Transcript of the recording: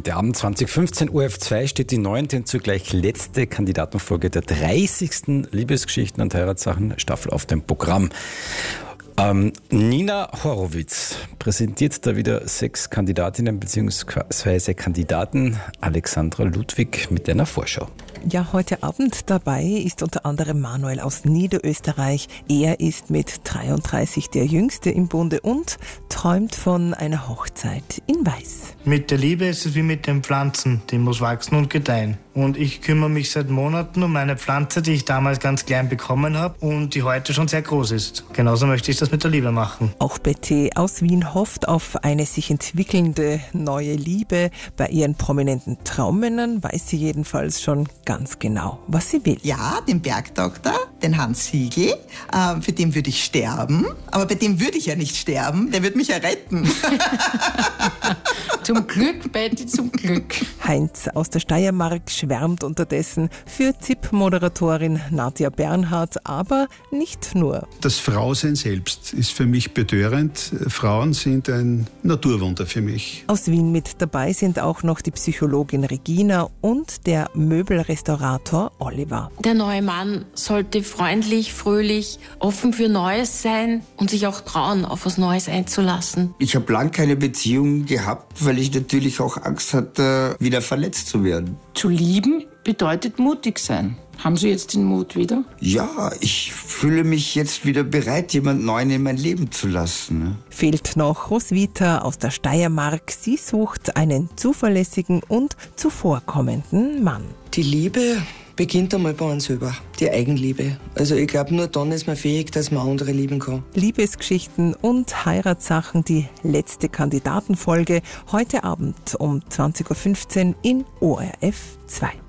Heute Abend 20:15 ORF2 steht die 9. und zugleich letzte Kandidatenfolge der 30. Liebesgeschichten und Heiratssachen Staffel auf dem Programm. Nina Horowitz präsentiert da wieder 6 Kandidatinnen bzw. Kandidaten. Alexandra Ludwig mit einer Vorschau. Ja, heute Abend dabei ist unter anderem Manuel aus Niederösterreich. Er ist mit 33 der Jüngste im Bunde und träumt von einer Hochzeit in Weiß. Mit der Liebe ist es wie mit den Pflanzen, die muss wachsen und gedeihen. Und ich kümmere mich seit Monaten um eine Pflanze, die ich damals ganz klein bekommen habe und die heute schon sehr groß ist. Genauso möchte ich das mit der Liebe machen. Auch Betty aus Wien hofft auf eine sich entwickelnde neue Liebe. Bei ihren prominenten Traummännern weiß sie jedenfalls schon ganz genau, was sie will. Ja, den Bergdoktor, den Hans Siegel, für den würde ich sterben. Aber bei dem würde ich ja nicht sterben, der würde mich ja retten. Zum Glück, Betty, zum Glück. Heinz aus der Steiermark schwärmt unterdessen für ZIP-Moderatorin Nadja Bernhardt, aber nicht nur. Das Frausein selbst ist für mich betörend. Frauen sind ein Naturwunder für mich. Aus Wien mit dabei sind auch noch die Psychologin Regina und der Möbelrestaurator Oliver. Der neue Mann sollte freundlich, fröhlich, offen für Neues sein und sich auch trauen, auf was Neues einzulassen. Ich habe lang keine Beziehung gehabt, weil ich natürlich auch Angst hatte, wieder verletzt zu werden. Zu lieben bedeutet mutig sein. Haben Sie jetzt den Mut wieder? Ja, ich fühle mich jetzt wieder bereit, jemand Neuen in mein Leben zu lassen. Fehlt noch Roswitha aus der Steiermark. Sie sucht einen zuverlässigen und zuvorkommenden Mann. Die Liebe beginnt einmal bei uns selber, die Eigenliebe. Also ich glaube, nur dann ist man fähig, dass man andere lieben kann. Liebesgeschichten und Heiratssachen, die letzte Kandidatenfolge, heute Abend um 20:15 Uhr in ORF 2.